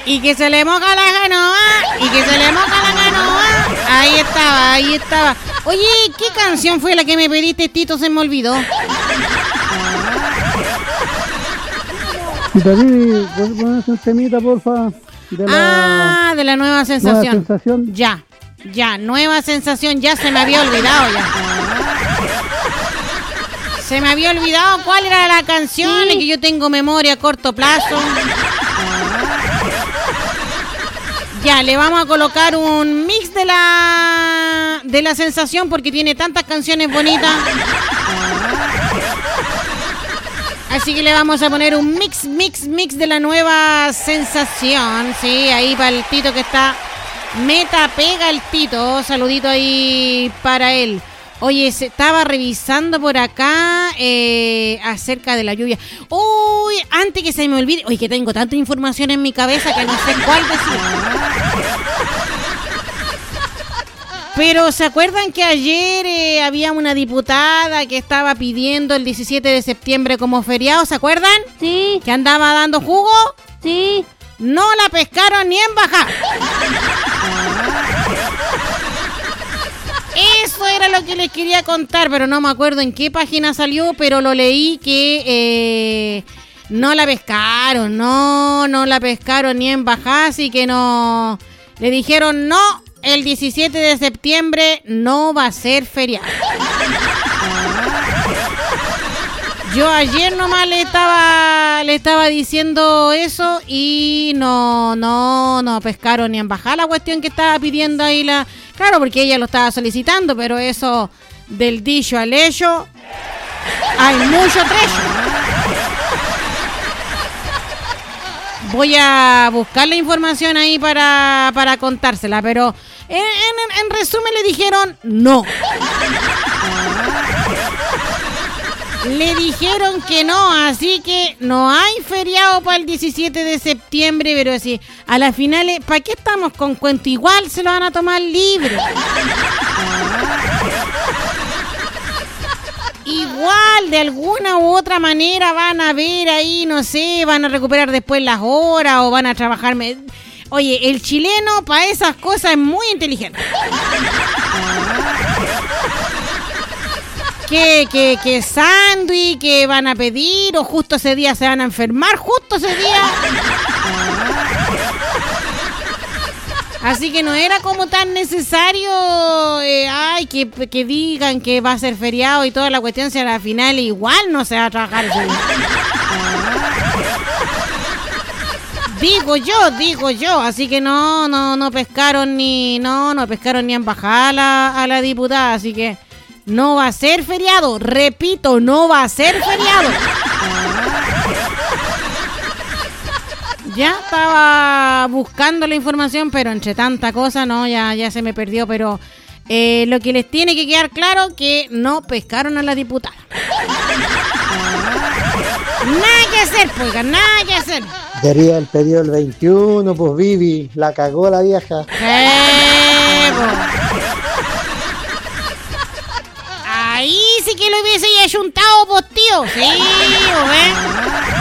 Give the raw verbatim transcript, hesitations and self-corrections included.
Y que se le moja la canoa, y que se le moja la canoa. Ahí estaba, ahí estaba. Oye, ¿qué canción fue la que me pediste, Tito? Se me olvidó. Y David, pones un temita, porfa. De la ah, de la nueva sensación. Nueva sensación. Ya, ya, nueva sensación. Ya se me había olvidado ya. Se me había olvidado cuál era la canción. Sí. Es que yo tengo memoria a corto plazo. Ya, le vamos a colocar un mix de la de la sensación porque tiene tantas canciones bonitas. Así que le vamos a poner un mix, mix, mix de la nueva sensación. Sí, ahí para el Tito que está meta, pega el Tito. Saludito ahí para él. Oye, se estaba revisando por acá eh, acerca de la lluvia. Uy, antes que se me olvide. Oye, que tengo tanta información en mi cabeza que no sé cuál decir. Pero ¿se acuerdan que ayer eh, había una diputada que estaba pidiendo el diecisiete de septiembre como feriado? ¿Se acuerdan? Sí. ¿Que andaba dando jugo? Sí. No la pescaron ni en bajar. Eso era lo que les quería contar, pero no me acuerdo en qué página salió, pero lo leí que eh, no la pescaron, no, no la pescaron ni en bajada, así que no, le dijeron no, el diecisiete de septiembre no va a ser feriado. Yo ayer nomás le estaba le estaba diciendo eso y no, no, no pescaron ni en bajada la cuestión que estaba pidiendo ahí la... Claro, porque ella lo estaba solicitando, pero eso del dicho al hecho, hay mucho trecho. Voy a buscar la información ahí para, para contársela, pero en, en, en resumen le dijeron no. Le dijeron que no, así que no hay feriado para el diecisiete de septiembre, pero sí, a las finales, ¿para qué estamos con cuento? Igual se lo van a tomar libre. Igual, de alguna u otra manera van a ver ahí, no sé, van a recuperar después las horas o van a trabajar. Oye, el chileno para esas cosas es muy inteligente. Que, que, que sándwich, que van a pedir, o justo ese día se van a enfermar, justo ese día. Así que no era como tan necesario, eh, ay, que, que digan que va a ser feriado y toda la cuestión, si a la final igual no se va a trabajar ese día. Digo yo, digo yo, así que no, no, no pescaron ni, no, no pescaron ni en bajada a la, a la diputada, así que no va a ser feriado, repito, no va a ser feriado. Ya estaba buscando la información, pero entre tanta cosa, no, ya, ya se me perdió, pero eh, lo que les tiene que quedar claro que no pescaron a la diputada. Nada que hacer, pues, nada que hacer. Quería el pedido el veintiuno, pues Vivi, la cagó la vieja. Eh, pues. Ahí sí que lo hubiese ayuntado, pues, tío. Sí, ¿ves?